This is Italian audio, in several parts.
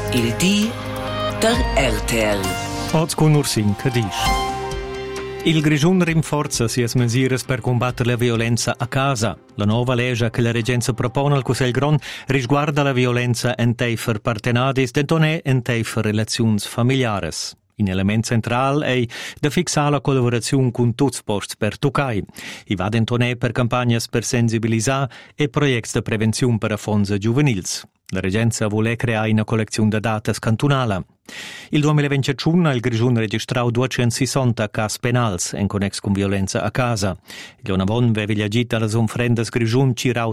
Il di der RTL. Oggi con Ursin, che dici? Il Grigiun rinforza sia misure per combattere la violenza a casa. La nuova legge che la Regenza propone al Cussel Gron riguarda la violenza in teifer partenadis, dentonè in teifer relazioni familiari. Un element central è da fissare la collaborazione con tutti i posti per toccare. I va dentonè per campagne per sensibilizzare e progetti di prevenzione per fondi giovanili. La Regenza vuole creare una collezione di date cantonale. Il 2021 il Grigiun registrò 260 casi penali in connesso con violenza a casa. Il Leonavon aveva agito alle unfrendes Grigiun cirau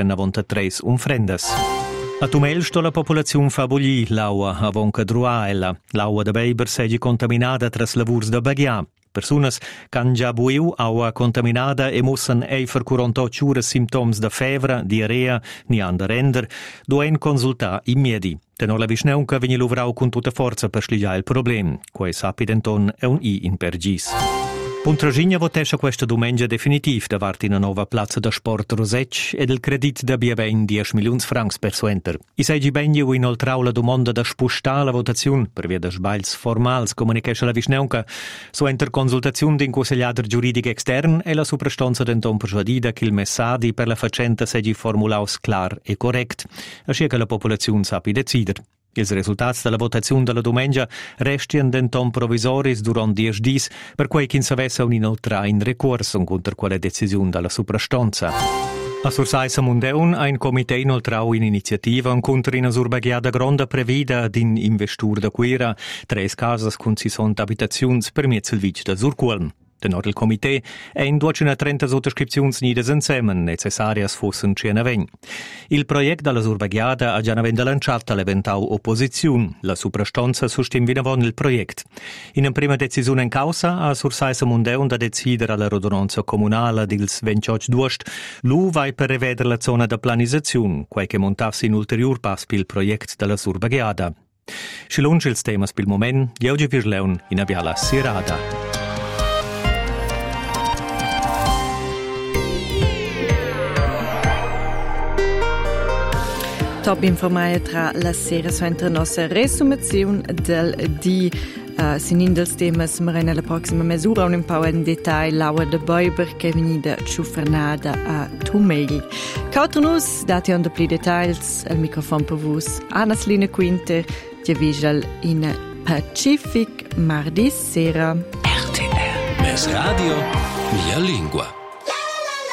393 unfrendes. A Tumelsto la popolazione fa bullir l'aua a vonca druaella. L'aua de Beiber sei contaminata tras lavurs da Baghia. Personas can già buiu aua contaminada e mussan eifer 48 ore sintoms da fevra, diarrea, ni ander render, doen consultar immedi. Tenor la visneunca veni luvrau con tutta forza per sligiare il problem. Quei sapi denton è un i in pergis. Puntraginja votesce questa domenica definitiv davanti una nuova piazza da sport Rosec ed il credit da ben 10 milioni francs per suenter. I sei benio inoltrau la domanda da spostare la votazione per via da sbails formals comunicasse la visneunca suenter consultazione di consigliader giuridico extern e la suprastanza denton persuadida che il messadi per la facenta seggi formulaus clar e correct, ascia che la popolazione sapi decider. I risultati della votazione della domenica restano denton provisoris durante 10 giorni per cui chi savesse un'inoltra in ricorso contro quella decisione della suprastanza. A Sursaisa Mundeun ha un comité inoltrau in iniziativa contro una surbagliata grande previda din investur da quera 3 casas con 60 abitazioni per mezzo il vice da Surqualm. Tenor il comité è in 230 sottoscrizioni nides insieme necessarie fossero 120. Il progetto della surbagliata ha già lanciato l'eventuale opposizione. La suprastanza sostiene il progetto. In una prima decisione in causa ha Sursaisa Mundeun da decidere la rodonanza comunale del 28 d'agosto. Lui va per rivedere la zona di planizzazione, quel che montasse in ulterior passo per il progetto della surbagliata. Scilunge il tema per il momento, Geugi Virleun in Abiala Sirada. Top informare tra la sera suentra nostra resumazione del di sinin dels temas marina la prossima misura un po' in dettaglio l'aua de Beiber che venida ciufernada a Tumel. Cautrunus dati on de pli detalls al microfono per vos Anna Selina Quinter di Vigil in Pacific mardi sera. RTL. Mes radio, mia lingua.